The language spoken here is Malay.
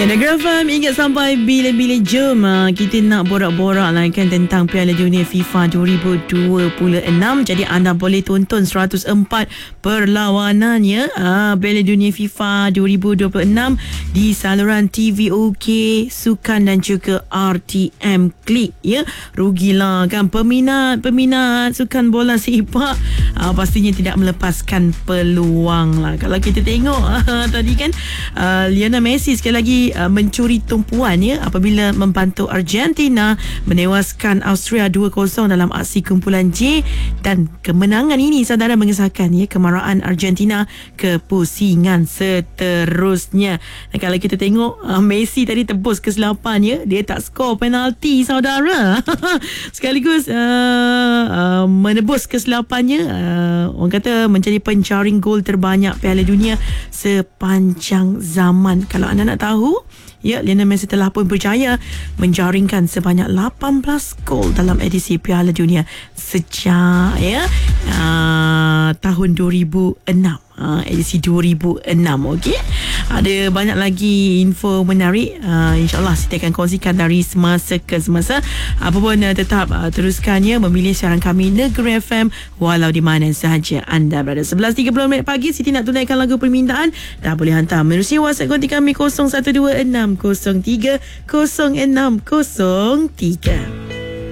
Ya, Negeri FM ingat sampai bila-bila. Jom kita nak borak-borak lah kan tentang Piala Dunia FIFA 2026. Jadi anda boleh tonton 104 perlawanannya Piala Dunia FIFA 2026 di saluran TVOK, Sukan dan juga RTM Klik ya. Rugilah kan peminat sukan bola sepak pastinya tidak melepaskan peluang lah. Kalau kita tengok tadi kan Lionel Messi sekali lagi mencuri tumpuan ya apabila membantu Argentina menewaskan Austria 2-0 dalam aksi kumpulan J, dan kemenangan ini saudara mengesahkan ya kemarahan Argentina ke pusingan seterusnya. Dan kalau kita tengok Messi tadi tebus kesilapan ya, dia tak skor penalti saudara. Sekaligus menebus kesilapannya, orang kata menjadi penjaring gol terbanyak Piala Dunia sepanjang zaman. Kalau anda nak tahu ya, Lionel Messi telah pun berjaya menjaringkan sebanyak 18 gol dalam edisi Piala Dunia sejak tahun 2006. Edisi 2006. Okey, ada banyak lagi info menarik, InsyaAllah Siti akan kongsikan dari semasa ke semasa. Apa pun tetap teruskannya memilih siaran kami Negeri FM walau di mana sahaja anda berada. 11.30 pagi Siti nak tunaikan lagu permintaan. Dah boleh hantar menerusi WhatsApp konti kami 0126030603.